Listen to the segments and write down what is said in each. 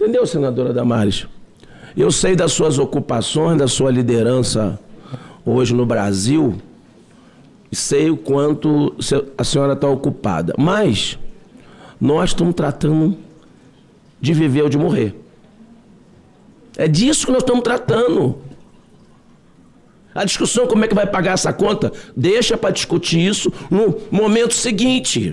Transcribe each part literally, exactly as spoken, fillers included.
Entendeu, senadora Damares? Eu sei das suas ocupações, da sua liderança hoje no Brasil, e sei o quanto a senhora está ocupada. Mas nós estamos tratando de viver ou de morrer. É disso que nós estamos tratando. A discussão, como é que vai pagar essa conta, deixa para discutir isso no momento seguinte.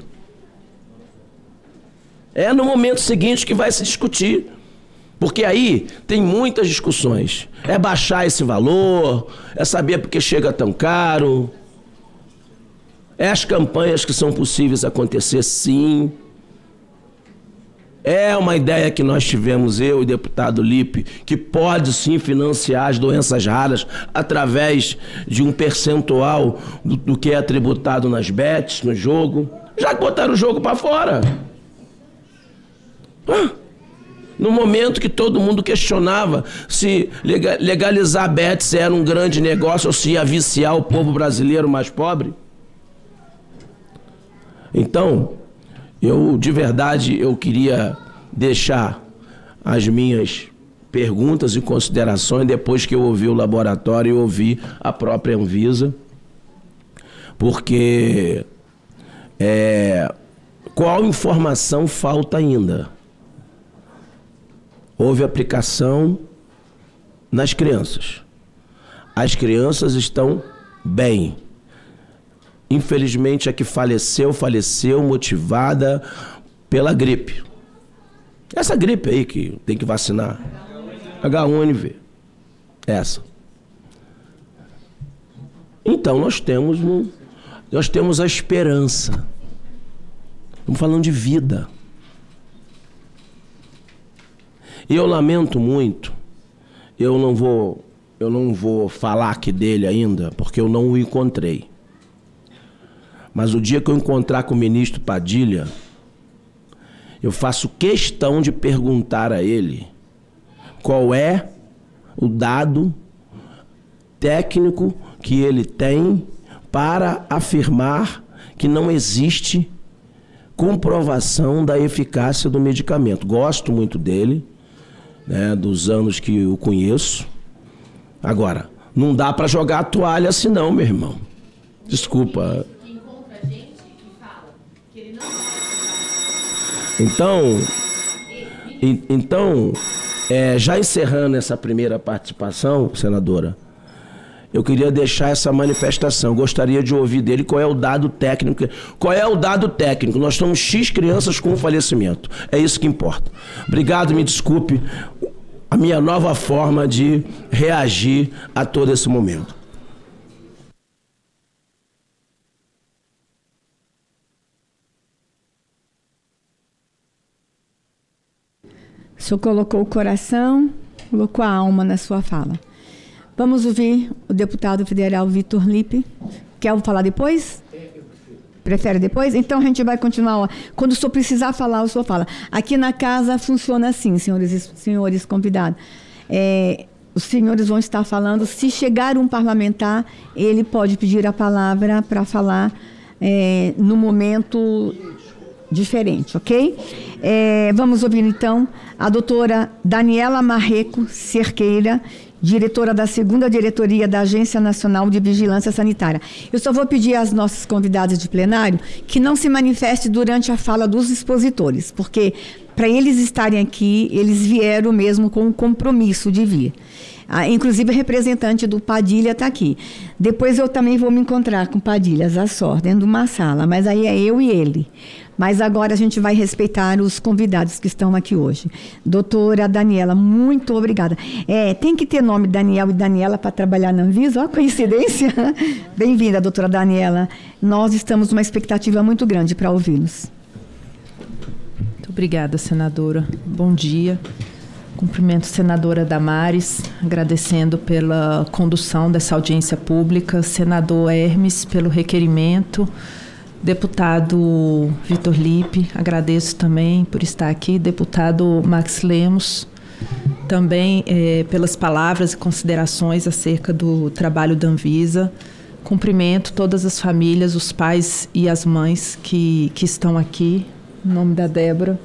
É no momento seguinte que vai se discutir. Porque aí tem muitas discussões. É baixar esse valor, é saber por que chega tão caro, é as campanhas que são possíveis acontecer, sim. É uma ideia que nós tivemos, eu e o deputado Lipe, que pode sim financiar as doenças raras através de um percentual do, do que é tributado nas bets, no jogo. Já botaram o jogo para fora. Ah, no momento que todo mundo questionava se legalizar bets era um grande negócio ou se ia viciar o povo brasileiro mais pobre. Então, eu, de verdade, eu queria deixar as minhas perguntas e considerações depois que eu ouvi o laboratório e ouvi a própria Anvisa, porque é, qual informação falta ainda? Houve aplicação nas crianças. As crianças estão bem. Infelizmente, a que faleceu, faleceu motivada pela gripe. Essa gripe aí que tem que vacinar. agá um ene vê. Essa. Então, nós temos, um, nós temos a esperança. Estamos falando de vida. E eu lamento muito, eu não vou, eu não vou falar aqui dele ainda, porque eu não o encontrei. Mas o dia que eu encontrar com o ministro Padilha, eu faço questão de perguntar a ele qual é o dado técnico que ele tem para afirmar que não existe comprovação da eficácia do medicamento. Gosto muito dele, né, dos anos que o conheço. Agora, não dá para jogar a toalha assim não, meu irmão. Desculpa. Então, então é, já encerrando essa primeira participação, senadora, eu queria deixar essa manifestação. Gostaria de ouvir dele qual é o dado técnico. Qual é o dado técnico? Nós estamos X crianças com falecimento. É isso que importa. Obrigado, me desculpe a minha nova forma de reagir a todo esse momento. O senhor colocou o coração, colocou a alma na sua fala. Vamos ouvir o deputado federal Vitor Lipe. Quer falar depois? Prefere depois? Então a gente vai continuar. Quando o senhor precisar falar, o senhor fala. Aqui na casa funciona assim, senhores, senhores convidados. É, os senhores vão estar falando. Se chegar um parlamentar, ele pode pedir a palavra para falar é, no momento diferente, ok? É, vamos ouvir então a doutora Daniela Marreco Cerqueira, diretora da segunda diretoria da Agência Nacional de Vigilância Sanitária. Eu só vou pedir às nossas convidadas de plenário que não se manifeste durante a fala dos expositores, porque para eles estarem aqui, eles vieram mesmo com o compromisso de vir. Ah, inclusive, a representante do Padilha está aqui. Depois eu também vou me encontrar com Padilha, a só, dentro de uma sala, mas aí é eu e ele. Mas agora a gente vai respeitar os convidados que estão aqui hoje. Doutora Daniela, muito obrigada. É, tem que ter nome Daniel e Daniela para trabalhar na Anvisa? Ó, coincidência. Bem-vinda, doutora Daniela. Nós estamos numa expectativa muito grande para ouvi-los. Muito obrigada, senadora. Bom dia. Cumprimento a senadora Damares, agradecendo pela condução dessa audiência pública, senador Hermes pelo requerimento, deputado Vitor Lipe, agradeço também por estar aqui, deputado Max Lemos, também é, pelas palavras e considerações acerca do trabalho da Anvisa. Cumprimento todas as famílias, os pais e as mães que, que estão aqui, em nome da Débora.